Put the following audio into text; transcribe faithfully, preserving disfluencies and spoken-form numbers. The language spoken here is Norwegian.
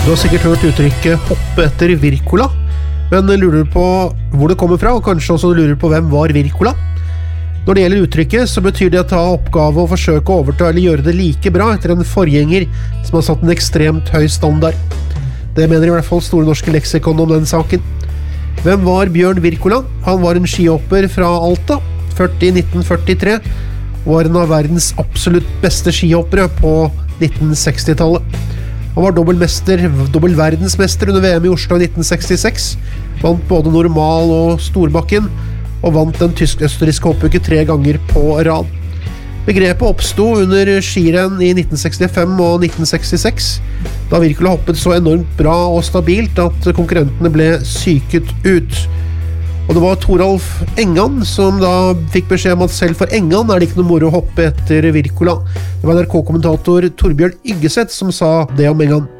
Du har sikkert hørt uttrykket hoppe etter Wirkola, men lurer på hvor det kommer fra, og kanskje også lurer på hvem var Wirkola. Når det gjelder uttrykket, så betyr det å ta oppgave og forsøke å overta eller gjøre det like bra etter en forgjenger som har satt en ekstremt høy standard. Det mener i hvert fall Store Norske Leksikon om den saken. Hvem var Bjørn Wirkola? Han var en skihopper fra Alta, født i nitten førtitre, og var en av verdens absolutt beste skihoppere på nitten sekstitallet. Han var dobbeltmester, dobbeltverdensmester under V M i Oslo i nitten sekstiseks, vant både normal og storbakken, og vant den tysk-østerrikske hoppuke tre ganger på rad. Begrepet oppstod under skirenn i nitten sekstifem og nitten sekstiseks, da Wirkola hoppet så enormt bra og stabilt at konkurrentene ble syket ut. Og det var Toralf Engan som da fikk beskjed om at selv for Engan er det ikke noe moro å hoppe etter Wirkola. Det var N R K-kommentator Torbjørn Yggeseth som sa det om Engan.